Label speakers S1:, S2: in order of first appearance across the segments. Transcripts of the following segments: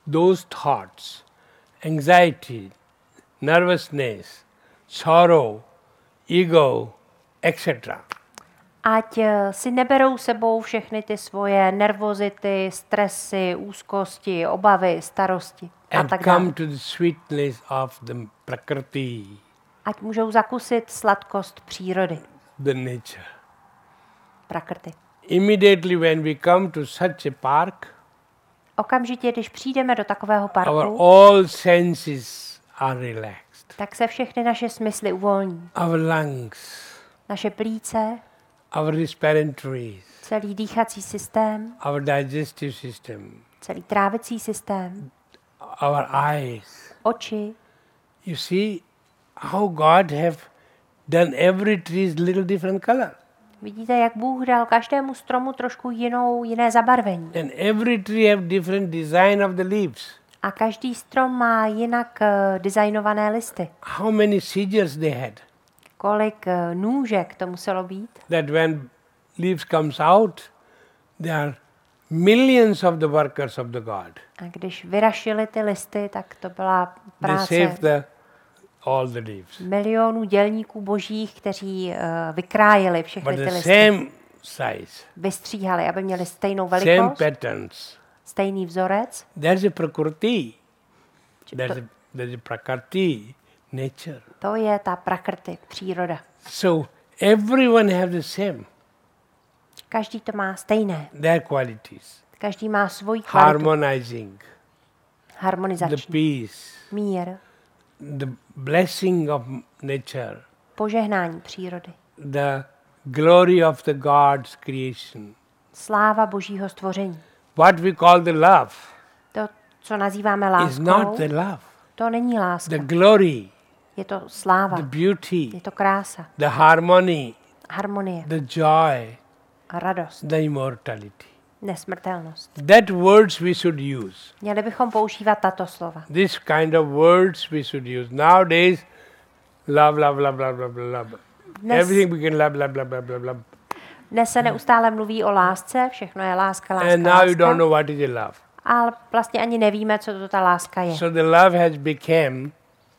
S1: those thoughts, anxiety, nervousness, sorrow, ego, etc.
S2: Ať si neberou sebou všechny ty svoje nervozity, stresy, úzkosti, obavy, starosti a
S1: and
S2: tak
S1: come
S2: dále.
S1: to the sweetness of the prakriti,
S2: Ať můžou zakusit sladkost přírody,
S1: the nature.
S2: prakrty.
S1: Immediately when we come to such a park,
S2: Okamžitě, když přijdeme do takového
S1: our
S2: parku,
S1: all senses are relaxed.
S2: tak se všechny naše smysly uvolní.
S1: Our lungs,
S2: Naše plíce,
S1: our respiratory,
S2: celý dýchací systém,
S1: our digestive system,
S2: celý trávicí systém,
S1: our eyes.
S2: oči.
S1: You see how God have done every tree little different color.
S2: Vidíte, jak Bůh dal každému stromu trošku jiné zabarvení.
S1: And every tree have different design of the leaves.
S2: A každý strom má jinak designované listy.
S1: How many seizures they had.
S2: Kolik nůžek to muselo být.
S1: That when leaves comes out, there are millions of the workers of the God.
S2: A když vyrašili ty listy, tak to byla
S1: They
S2: práce
S1: save all the leaves.
S2: milionů dělníků božích, kteří vykrájeli všechny
S1: But
S2: ty
S1: the
S2: listy.
S1: same size,
S2: Vystříhali, aby měli stejnou
S1: same
S2: velikost,
S1: patterns.
S2: stejný vzorec.
S1: There's a prakriti. There's a prakriti, nature.
S2: To je ta prakrti, příroda.
S1: So everyone have the same,
S2: Každý to má stejné.
S1: their qualities.
S2: Každý má svoji kvalitu.
S1: Harmonizing, the
S2: Harmonizační.
S1: peace,
S2: Mír,
S1: the blessing of nature,
S2: požehnání přírody.
S1: the glory of the God's creation.
S2: Sláva božího stvoření.
S1: What we call the love
S2: To, co nazýváme
S1: is
S2: láskou,
S1: not the love.
S2: to není láska.
S1: The glory,
S2: Je to sláva,
S1: the beauty,
S2: je to krása,
S1: the harmony,
S2: harmonie
S1: the joy,
S2: a radost,
S1: the immortality.
S2: nesmrtelnost.
S1: That words we should use.
S2: Měli bychom používat tato slova.
S1: This kind of words we should use. Nowadays, love, love, love, love, love, love.
S2: Dnes,
S1: Everything we can love, love, love, love, love, love.
S2: dnes se neustále mluví o lásce, všechno je láska, láska,
S1: And now you don't
S2: láska,
S1: know what is a love.
S2: ale vlastně ani nevíme, co to ta láska je.
S1: So the love has become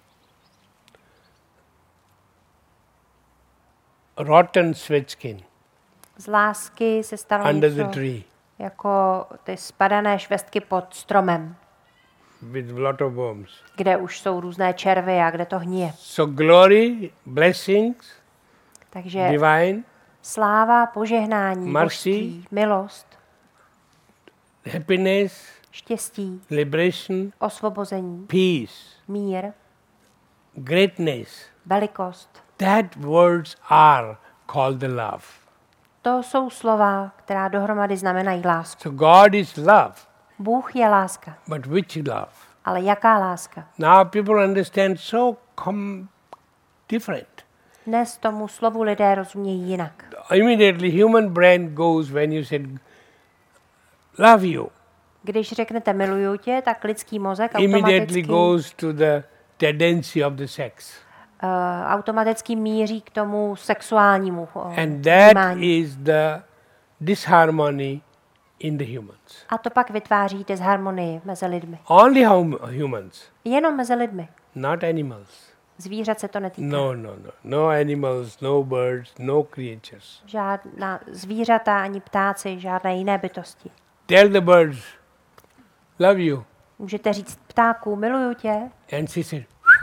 S1: rotten sweatskin
S2: Z lásky se stalo
S1: under the
S2: něco
S1: tree
S2: jako ty spadané švestky pod stromem,
S1: with lot of worms.
S2: kde už jsou různé červy a kde to hníje.
S1: So glory, blessings,
S2: Takže
S1: divine,
S2: sláva, požehnání,
S1: Mercy.
S2: božství, milost,
S1: happiness,
S2: štěstí,
S1: liberation,
S2: osvobození,
S1: peace,
S2: mír,
S1: greatness.
S2: velikost.
S1: That words are called the love.
S2: To jsou slova, která dohromady znamenají lásku.
S1: So God is love,
S2: Bůh je láska,
S1: but which love?
S2: ale jaká láska?
S1: Now people understand so different.
S2: Dnes tomu slovu lidé rozumějí jinak.
S1: Immediately human brain goes when you said love you.
S2: Když řeknete miluju tě, tak lidský mozek
S1: Immediately goes to the tendency of the sex.
S2: automaticky míří k tomu sexuálnímu
S1: And that
S2: vnímání.
S1: is the disharmony in the humans.
S2: A to pak vytváří disharmonii mezi lidmi.
S1: Only humans,
S2: Jenom mezi lidmi.
S1: not animals.
S2: Zvířat se to netýká.
S1: No, no, no. No animals, no birds, no creatures.
S2: Žádná zvířata, ani ptáci, žádné jiné bytosti.
S1: Tell the birds, love you.
S2: Můžete říct ptáku, miluju tě,
S1: And she said,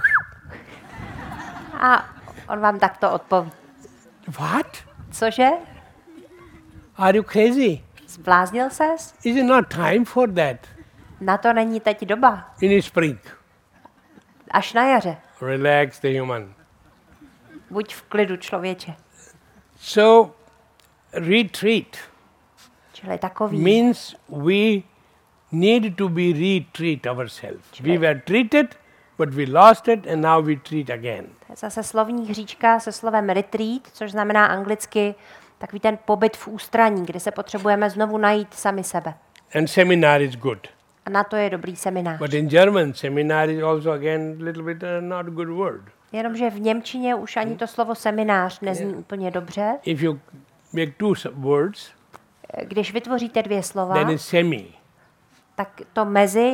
S2: a on vám takto odpoví.
S1: what?
S2: Cože?
S1: Are you crazy?
S2: Zbláznil ses?
S1: Is it not time for that
S2: Na to není teď doba.
S1: in spring?
S2: Až na jaře.
S1: Relax the human.
S2: Buď v klidu, člověče.
S1: So, retreat
S2: Čili takový.
S1: means we need to be retreat ourselves. We were treated, but we lost it and now we treat again.
S2: To je zase slovní hříčka se slovem retreat, což znamená anglicky takový ten pobyt v ústraní, kde se potřebujeme znovu najít sami sebe.
S1: And seminar is good.
S2: A na to je dobrý seminář.
S1: But in German, seminar is also again little bit not a good word.
S2: Jenomže v němčině už ani to slovo seminář nezní úplně dobře.
S1: If you make two words,
S2: Když vytvoříte dvě slova,
S1: then it's semi.
S2: tak to mezi